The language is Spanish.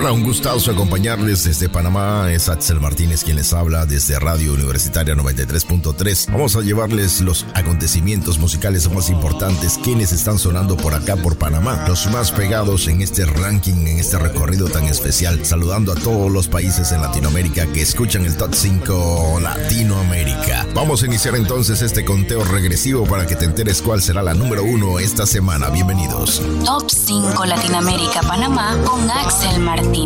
tierra, un gustazo acompañarles desde Panamá. Es Axel Martínez quien les habla desde Radio Universitaria 93.3. Vamos a llevarles los acontecimientos musicales más importantes, quienes están sonando por acá por Panamá, los más pegados en este ranking, en este recorrido tan especial, saludando a todos los países en Latinoamérica que escuchan el Top 5 Latinoamérica. Vamos a iniciar entonces este conteo regresivo para que te enteres cuál será la número 1 esta semana. Bienvenidos. Top 5 Latinoamérica Panamá con Axel Martínez.